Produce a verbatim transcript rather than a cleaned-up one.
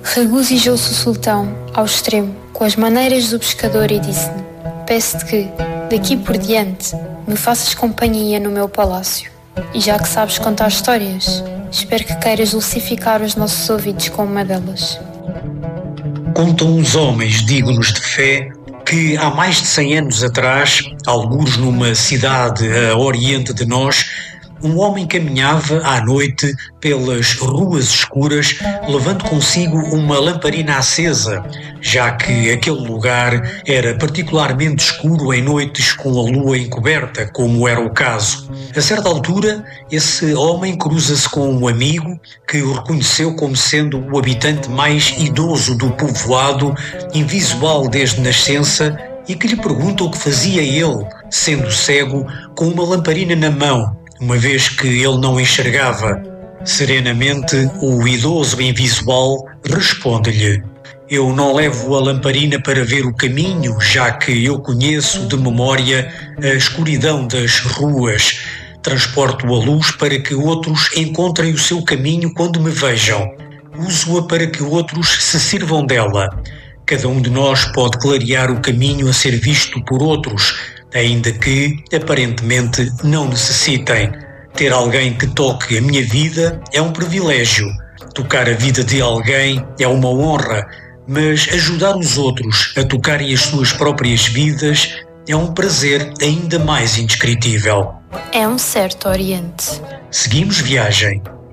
Regozijou-se o sultão, ao extremo, com as maneiras do pescador e disse-lhe: peço-te que, daqui por diante, me faças companhia no meu palácio. E já que sabes contar histórias, espero que queiras dulcificar os nossos ouvidos com uma delas. Contam os homens dignos de fé que há mais de cem anos atrás, algures numa cidade a oriente de nós, um homem caminhava à noite pelas ruas escuras, levando consigo uma lamparina acesa, já que aquele lugar era particularmente escuro em noites com a lua encoberta, como era o caso. A certa altura, esse homem cruza-se com um amigo que o reconheceu como sendo o habitante mais idoso do povoado, invisual desde nascença, e que lhe pergunta o que fazia ele, sendo cego, com uma lamparina na mão, uma vez que ele não enxergava. Serenamente, o idoso invisual responde-lhe: eu não levo a lamparina para ver o caminho, já que eu conheço de memória a escuridão das ruas. Transporto a luz para que outros encontrem o seu caminho quando me vejam. Uso-a para que outros se sirvam dela. Cada um de nós pode clarear o caminho a ser visto por outros, ainda que, aparentemente, não necessitem. Ter alguém que toque a minha vida é um privilégio. Tocar a vida de alguém é uma honra, mas ajudar os outros a tocarem as suas próprias vidas é um prazer ainda mais indescritível. É um certo Oriente. Seguimos viagem.